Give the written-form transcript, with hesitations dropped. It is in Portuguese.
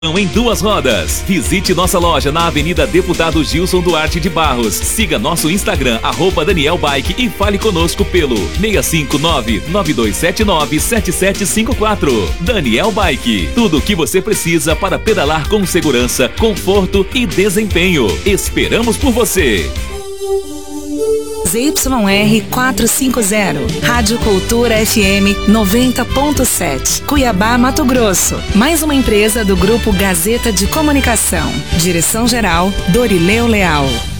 Em duas rodas. Visite nossa loja na Avenida Deputado Gilson Duarte de Barros. Siga nosso Instagram, @DanielBike e fale conosco pelo 659-9279-7754. Daniel Bike. Tudo o que você precisa para pedalar com segurança, conforto e desempenho. Esperamos por você. ZYR 450, Rádio Cultura FM 90.7, Cuiabá, Mato Grosso. Mais uma empresa do Grupo Gazeta de Comunicação. Direção-geral, Dorileu Leal.